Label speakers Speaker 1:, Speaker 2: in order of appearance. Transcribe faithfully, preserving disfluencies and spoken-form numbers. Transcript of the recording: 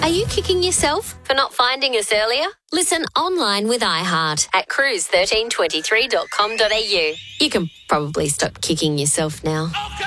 Speaker 1: Are you kicking yourself for not finding us earlier? Listen online with iHeart at cruise one three two three dot com dot a u. You can probably stop kicking yourself now.